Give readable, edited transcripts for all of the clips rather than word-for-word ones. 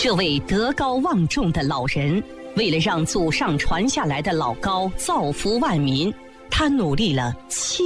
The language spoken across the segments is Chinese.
这位德高望重的老人，为了让祖上传下来的老高造福万民，他努力了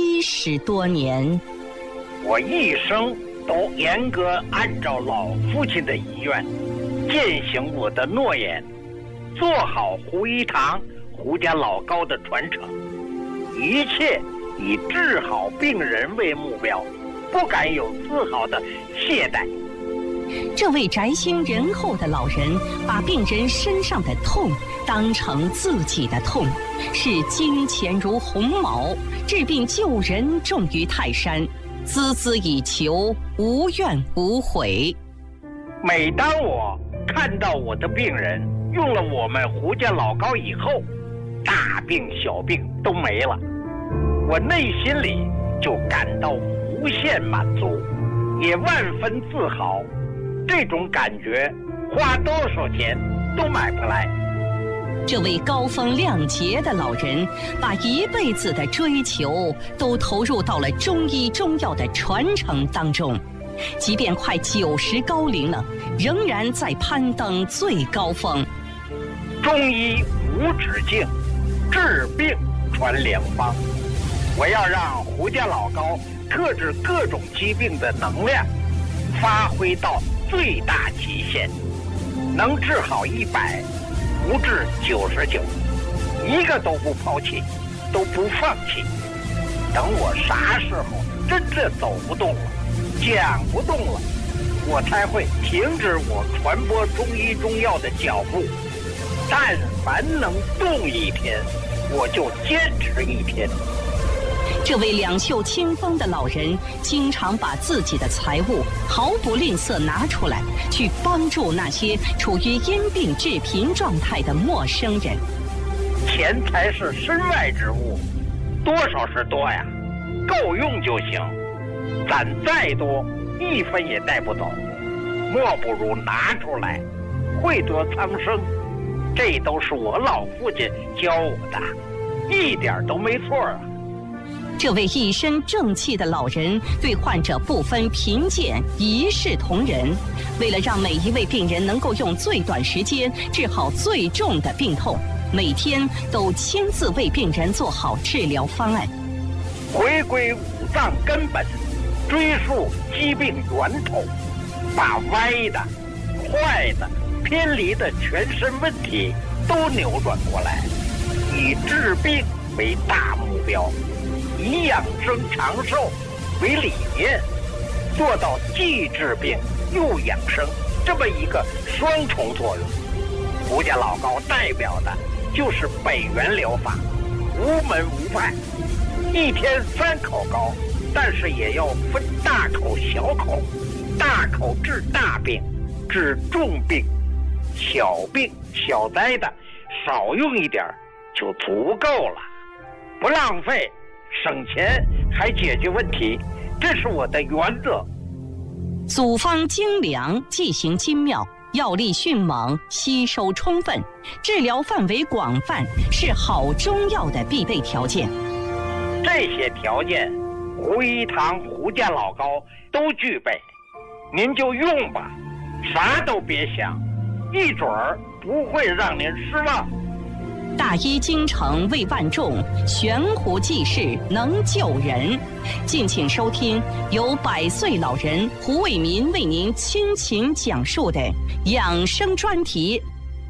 70多年。 我一生都严格按照老父亲的遗愿，践行我的诺言，做好胡一堂胡家老高的传承，一切以治好病人为目标，不敢有丝毫的懈怠。 这位宅心仁厚的老人，把病人身上的痛当成自己的痛，视金钱如鸿毛，治病救人重于泰山，孜孜以求，无怨无悔。 每当我看到我的病人用了我们胡家老高以后，大病小病都没了，我内心里就感到无限满足，也万分自豪。这种感觉花多少钱都买不来。 这位高风亮节的老人，把一辈子的追求都投入到了中医中药的传承当中，即便快90高龄了，仍然在攀登最高峰。 中医无止境，治病传良方。我要让胡家老高克制各种疾病的能量发挥到最大极限，能治好100，不治99，一个都不抛弃，都不放弃。等我啥时候真正走不动了，讲不动了，我才会停止我传播中医中药的脚步。但凡能动一天，我就坚持一天。 这位两袖清风的老人，经常把自己的财物毫不吝啬拿出来，去帮助那些处于因病致贫状态的陌生人。 钱财是身外之物，多少是多呀，够用就行。攒再多，1分也带不走，莫不如拿出来，惠泽苍生。这都是我老父亲教我的，一点都没错啊。 这位一身正气的老人对患者不分贫贱，一视同仁。为了让每一位病人能够用最短时间治好最重的病痛，每天都亲自为病人做好治疗方案。 回归五脏根本，追溯疾病源头，把歪的、坏的、偏离的全身问题都扭转过来，以治病为大目标，以养生长寿为理念，做到既治病又养生这么一个双重作用。胡家老高代表的就是北元疗法，无门无派，一天3口高，但是也要分大口小口，大口治大病，治重病，小病小灾的少用一点就足够了，不浪费，省钱还解决问题，这是我的原则。 组方精良，剂型精妙，药力迅猛，吸收充分，治疗范围广泛，是好中药的必备条件。 这些条件，胡一堂胡家老高都具备，您就用吧，啥都别想，一准儿不会让您失望。 大医精诚为万众，悬壶济世能救人。敬请收听由100岁老人胡卫民为您倾情讲述的养生专题。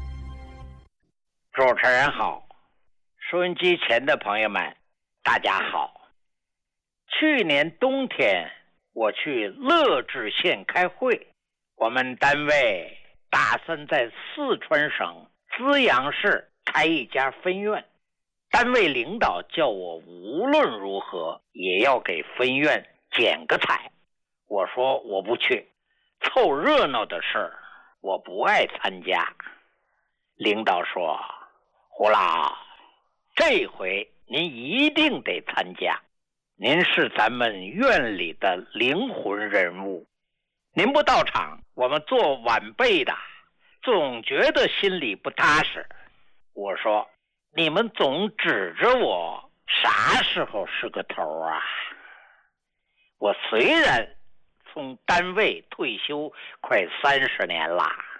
主持人好，收音机前的朋友们大家好。去年冬天我去乐至县开会，我们单位打算在四川省资阳市开一家分院，单位领导叫我无论如何也要给分院剪个彩。我说我不去，凑热闹的事儿我不爱参加。领导说，胡老，这回您一定得参加，您是咱们院里的灵魂人物，您不到场，我们做晚辈的总觉得心里不踏实。我说，你们总指着我，啥时候是个头啊？我虽然从单位退休快30年了，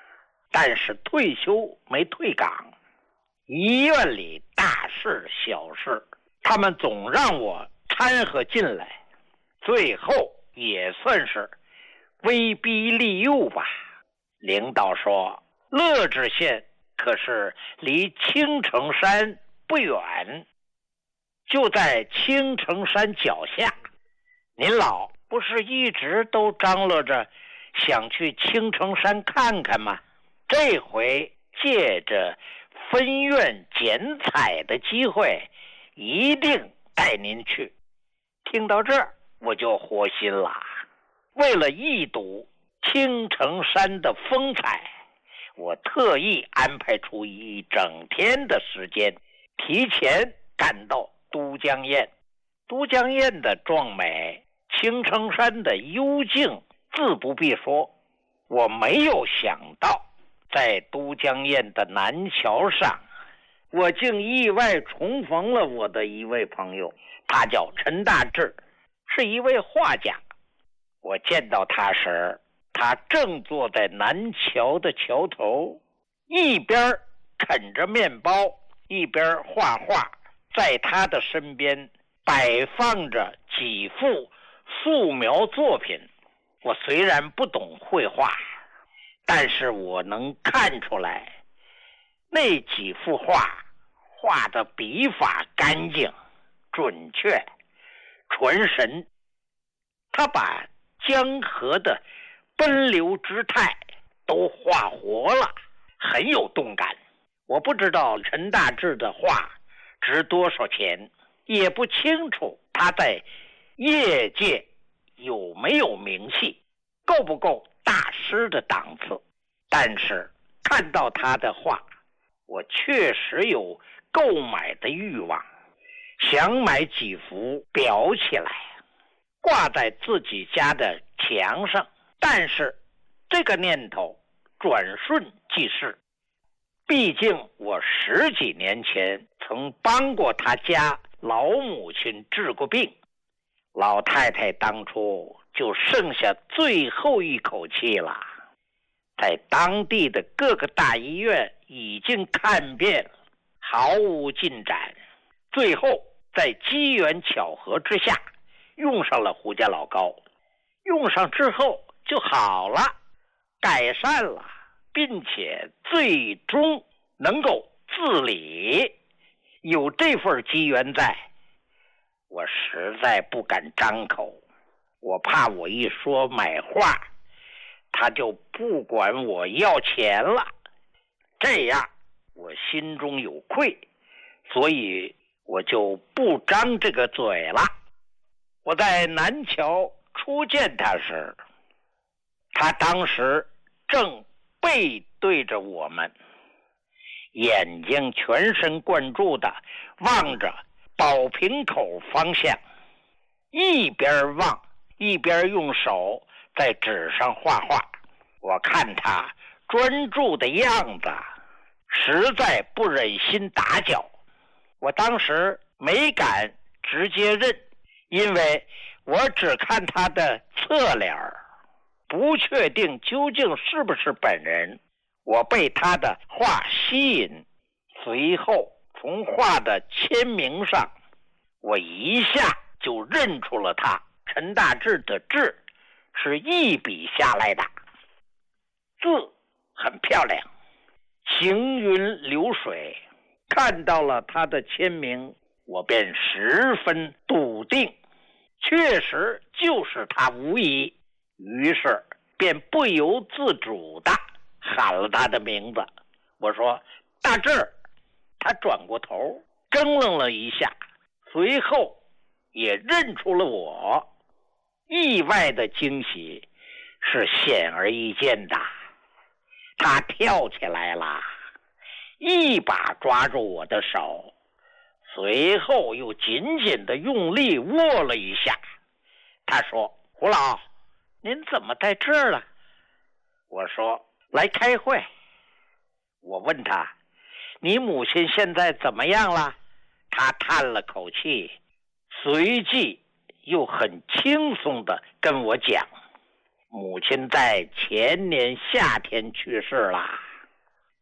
但是退休没退岗。医院里大事小事，他们总让我掺和进来，最后也算是威逼利诱吧。领导说，乐至县可是离青城山不远，就在青城山脚下。您老不是一直都张罗着想去青城山看看吗？这回借着分院剪彩的机会，一定带您去。听到这儿，我就活心了。为了一睹青城山的风采，我特意安排出一整天的时间，提前赶到都江堰。都江堰的壮美，青城山的幽静，自不必说。我没有想到，在都江堰的南桥上，我竟意外重逢了我的一位朋友，他叫陈大志，是一位画家。我见到他时，他正坐在南桥的桥头，一边啃着面包，一边画画。在他的身边摆放着几幅素描作品。我虽然不懂绘画，但是我能看出来，那几幅画画的笔法干净、准确、传神。他把江河的奔流之态都画活了，很有动感。我不知道陈大志的画值多少钱，也不清楚他在业界有没有名气，够不够大师的档次。但是看到他的画，我确实有购买的欲望，想买几幅裱起来，挂在自己家的墙上。但是这个念头转瞬即逝，毕竟我10几年前曾帮过他家老母亲治过病，老太太当初就剩下最后一口气了，在当地的各个大医院已经看遍了，毫无进展。最后在机缘巧合之下用上了胡家老膏，用上之后就好了，改善了，并且最终能够自理。有这份机缘在，我实在不敢张口，我怕我一说买画，他就不管我要钱了，这样我心中有愧，所以我就不张这个嘴了。我在南桥初见他时，他当时正背对着我们，眼睛全神贯注地望着宝瓶口方向，一边望一边用手在纸上画画。我看他专注的样子，实在不忍心打搅。我当时没敢直接认，因为我只看他的侧脸，不确定究竟是不是本人。我被他的画吸引，随后从画的签名上，我一下就认出了他。陈大志的志是一笔下来的，字很漂亮，行云流水。看到了他的签名，我便十分笃定，确实就是他无疑。于是便不由自主地喊了他的名字。我说大志，他转过头怔愣了一下，随后也认出了我。意外的惊喜是显而易见的，他跳起来了，一把抓住我的手，随后又紧紧地用力握了一下。他说，胡老，您怎么在这儿了？我说，来开会。我问他，你母亲现在怎么样了？他叹了口气，随即又很轻松地跟我讲，母亲在前年夏天去世了。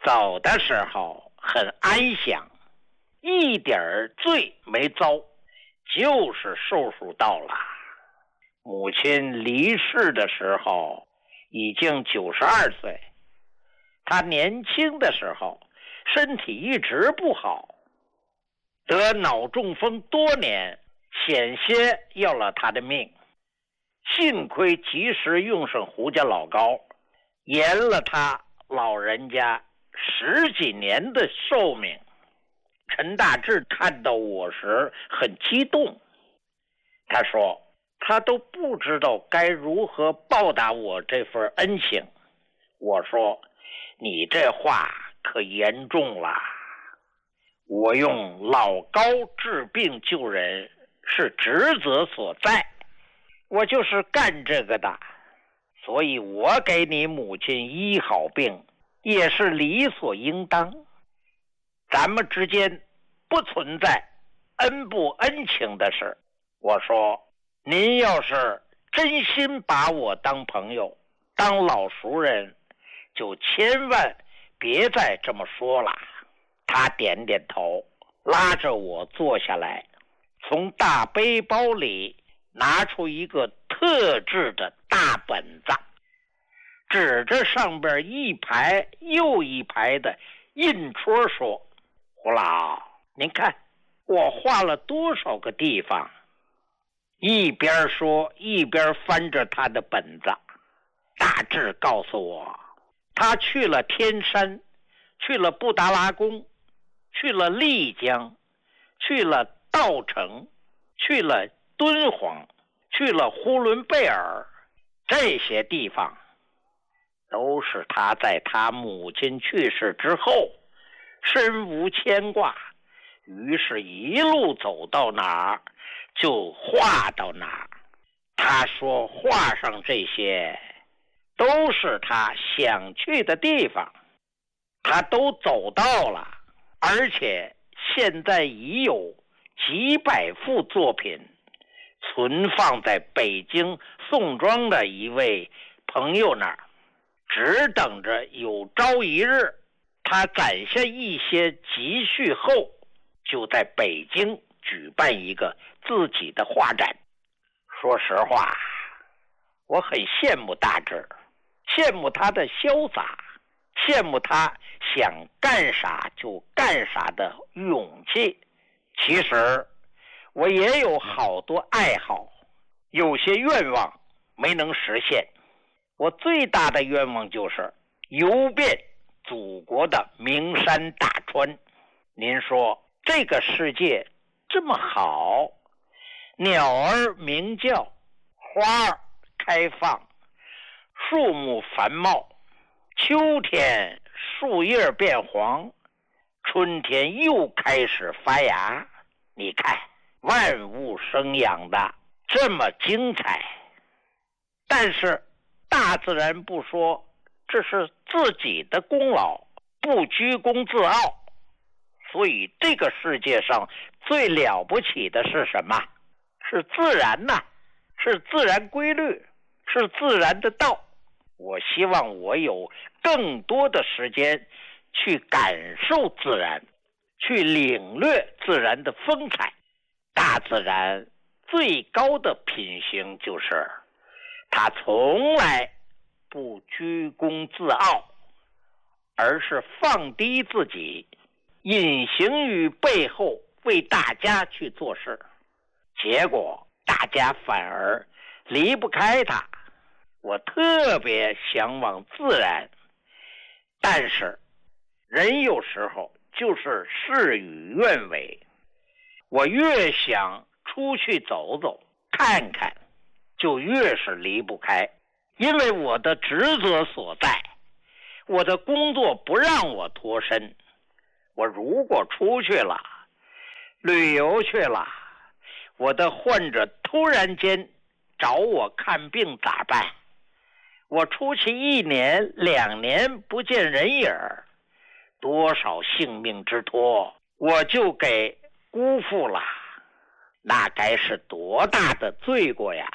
走的时候很安详，一点罪没遭，就是寿数到了。母亲离世的时候已经92岁，她年轻的时候身体一直不好，得脑中风多年，险些要了她的命。幸亏及时用上胡家老膏，延了她老人家10几年的寿命。陈大志看到我时很激动，他说他都不知道该如何报答我这份恩情。我说你这话可严重了，我用老膏治病救人是职责所在，我就是干这个的，所以我给你母亲医好病也是理所应当。咱们之间不存在恩不恩情的事。我说您要是真心把我当朋友当老熟人，就千万别再这么说了。他点点头，拉着我坐下来，从大背包里拿出一个特制的大本子，指着上边一排又一排的印戳说，胡老，您看我画了多少个地方。一边说一边翻着他的本子。大致告诉我，他去了天山，去了布达拉宫，去了丽江，去了稻城，去了敦煌，去了呼伦贝尔，这些地方都是他在他母亲去世之后身无牵挂，于是一路走到哪儿就画到哪儿。他说画上这些都是他想去的地方，他都走到了，而且现在已有几百幅作品存放在北京宋庄的一位朋友那儿，只等着有朝一日他攒下一些积蓄后，就在北京举办一个自己的画展。说实话，我很羡慕大志，羡慕他的潇洒，羡慕他想干啥就干啥的勇气。其实我也有好多爱好，有些愿望没能实现。我最大的愿望就是游遍祖国的名山大川。您说这个世界这么好，鸟儿鸣叫，花儿开放，树木繁茂，秋天树叶变黄，春天又开始发芽。你看万物生养的这么精彩，但是大自然不说这是自己的功劳，不居功自傲。所以这个世界上最了不起的是什么？是自然呐，是自然规律，是自然的道。我希望我有更多的时间去感受自然，去领略自然的风采。大自然最高的品行就是它从来不居功自傲，而是放低自己，隐形于背后为大家去做事。结果大家反而离不开它。我特别向往自然，但是人有时候就是事与愿违。我越想出去走走看看，就越是离不开，因为我的职责所在，我的工作不让我脱身。我如果出去了，旅游去了，我的患者突然间找我看病咋办？我出去1年2年不见人影，多少性命之托我就给辜负了，那该是多大的罪过呀！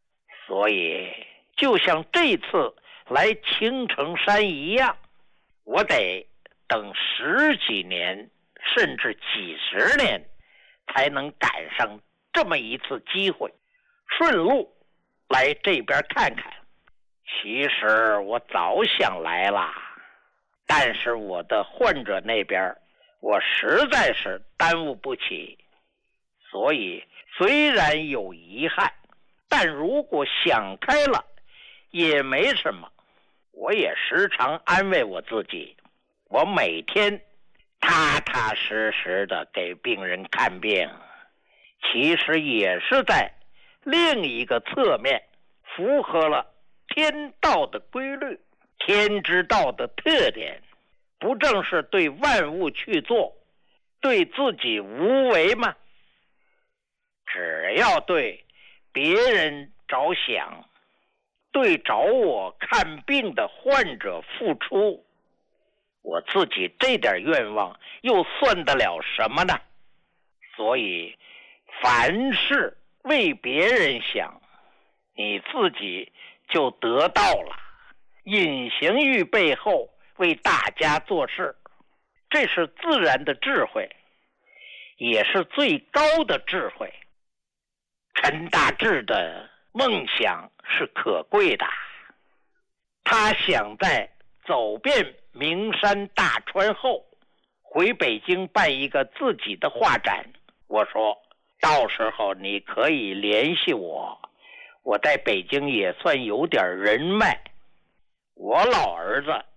所以就像这次来青城山一样， 我得等10几年甚至几10年才能赶上这么一次机会，顺路来这边看看。其实我早想来了，但是我的患者那边我实在是耽误不起，所以虽然有遗憾，但如果想开了也没什么。我也时常安慰我自己，我每天踏踏实实的给病人看病，其实也是在另一个侧面符合了天道的规律，天之道的特点，不正是对万物去做，对自己无为吗？只要对别人着想，对找我看病的患者付出，我自己这点愿望又算得了什么呢？所以凡事为别人想，你自己就得到了。隐形于背后为大家做事，这是自然的智慧，也是最高的智慧。陈大志的梦想是可贵的，他想在走遍名山大川后回北京办一个自己的画展。我说到时候你可以联系我，我在北京也算有点人脉。我老儿子